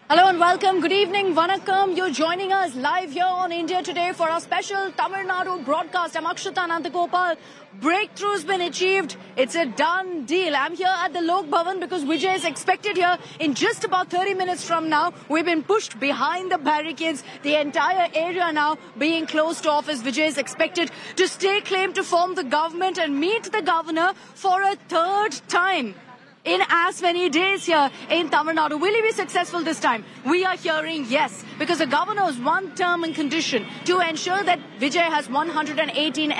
Hello and welcome. Good evening. Vanakkam. You're joining us live here on India Today for our special Tamil Nadu broadcast. I'm Akshata Nandagopal. Breakthrough's been achieved. It's a done deal. I'm here at the Lok Bhavan because Vijay is expected here in just about 30 minutes from now. We've been pushed behind the barricades. The entire area now being closed off as Vijay is expected to stake claim to form the government and meet the governor for a third time in as many days here in Tamil Nadu. Will he be successful this time? We are hearing yes, because the governor's one term and condition to ensure that Vijay has 118